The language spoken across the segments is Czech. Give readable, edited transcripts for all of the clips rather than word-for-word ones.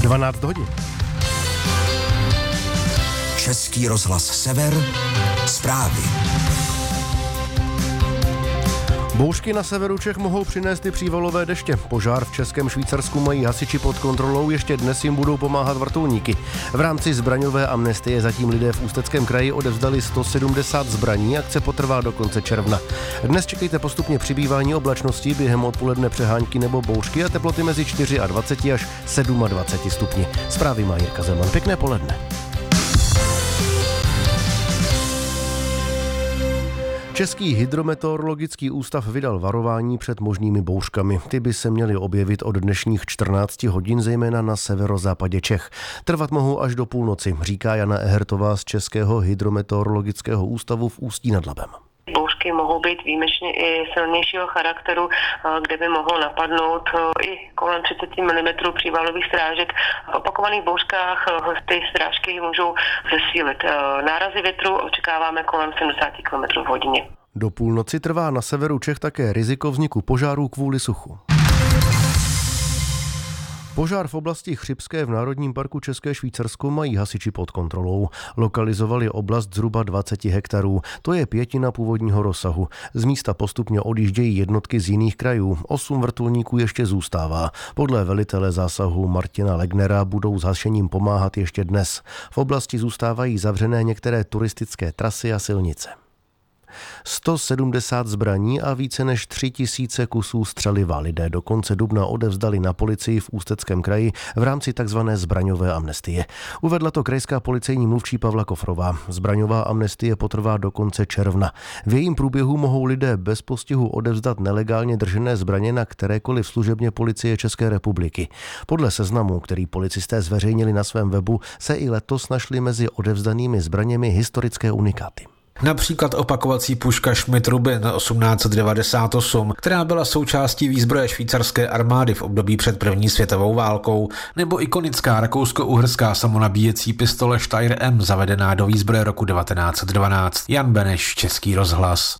12 hodin. Český rozhlas Sever, zprávy. Bouřky na severu Čech mohou přinést i přívalové deště. Požár v Českém Švýcarsku mají hasiči pod kontrolou, ještě dnes jim budou pomáhat vrtulníky. V rámci zbraňové amnestie zatím lidé v Ústeckém kraji odevzdali 170 zbraní, akce potrvá do konce června. Dnes čekejte postupně přibývání oblačností, během odpoledne přehánky nebo bouřky a teploty mezi 24 až 27 stupni. Zprávy má Jirka Zeman. Pěkné poledne. Český hydrometeorologický ústav vydal varování před možnými bouřkami. Ty by se měly objevit od dnešních 14 hodin, zejména na severozápadě Čech. Trvat mohou až do půlnoci, říká Jana Ehertová z Českého hydrometeorologického ústavu v Ústí nad Labem. Bouřky mohou být výjimečně i silnějšího charakteru, kde by mohlo napadnout i kolem 30 mm přívalových srážek. V opakovaných bouřkách ty srážky můžou zesílit. Nárazy větru očekáváme kolem 70 km v hodině. Do půlnoci trvá na severu Čech také riziko vzniku požárů kvůli suchu. Požár v oblasti Chřibské v Národním parku České Švýcarsko mají hasiči pod kontrolou. Lokalizovali oblast zhruba 20 hektarů. To je pětina původního rozsahu. Z místa postupně odjíždějí jednotky z jiných krajů. 8 vrtulníků ještě zůstává. Podle velitele zásahu Martina Legnera budou s hašením pomáhat ještě dnes. V oblasti zůstávají zavřené některé turistické trasy a silnice. 170 zbraní a více než 3000 kusů střeliva lidé do konce dubna odevzdali na policii v Ústeckém kraji v rámci tzv. Zbraňové amnestie. Uvedla to krajská policejní mluvčí Pavla Kofrová. Zbraňová amnestie potrvá do konce června. V jejím průběhu mohou lidé bez postihu odevzdat nelegálně držené zbraně na kterékoliv služebně policie České republiky. Podle seznamu, který policisté zveřejnili na svém webu, se i letos našly mezi odevzdanými zbraněmi historické unikáty. Například opakovací puška Schmidt-Rubin 1898, která byla součástí výzbroje švýcarské armády v období před první světovou válkou, nebo ikonická rakousko-uherská samonabíjecí pistole Steyr M zavedená do výzbroje roku 1912. Jan Beneš, Český rozhlas.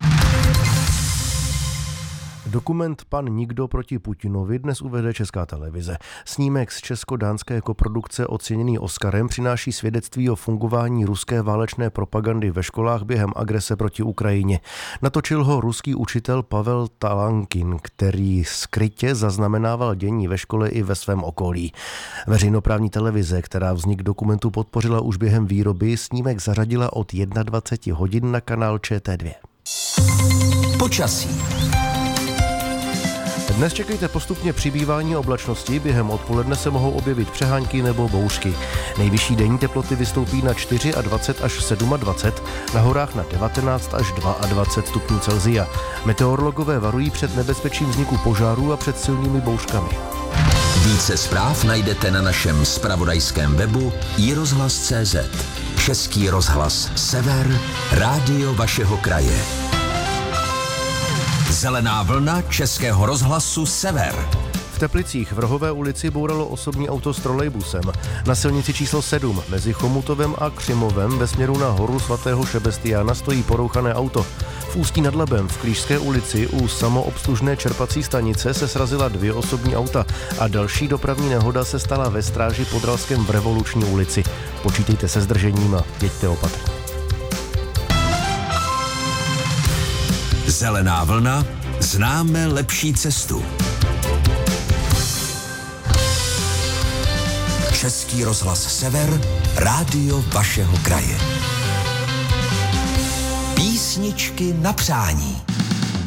Dokument Pan nikdo proti Putinovi dnes uvede Česká televize. Snímek z česko-dánské koprodukce oceněný Oscarem přináší svědectví o fungování ruské válečné propagandy ve školách během agrese proti Ukrajině. Natočil ho ruský učitel Pavel Talankin, který skrytě zaznamenával dění ve škole i ve svém okolí. Veřejnoprávní televize, která vznik dokumentu podpořila už během výroby, snímek zařadila od 21 hodin na kanál ČT2. Počasí. Dnes čekejte postupně přibývání oblačností, během odpoledne se mohou objevit přehánky nebo bouřky. Nejvyšší denní teploty vystoupí na 24 až 27, na horách na 19 až 22 stupňů Celsia. Meteorologové varují před nebezpečím vzniku požárů a před silnými bouřkami. Více zpráv najdete na našem zpravodajském webu iRozhlas.cz. Český rozhlas Sever, rádio vašeho kraje. Zelená vlna Českého rozhlasu Sever. V Teplicích v Rohové ulici bouralo osobní auto s trolejbusem. Na silnici číslo 7 mezi Chomutovem a Křimovem ve směru na horu svatého Šebestiána stojí porouchané auto. V Ústí nad Labem v Klížské ulici u samoobslužné čerpací stanice se srazila 2 osobní auta a další dopravní nehoda se stala ve Stráži pod Ralskem v Revoluční ulici. Počítejte se zdržením a jeďte opatrně. Zelená vlna, známe lepší cestu. Český rozhlas Sever, rádio vašeho kraje. Písničky na přání.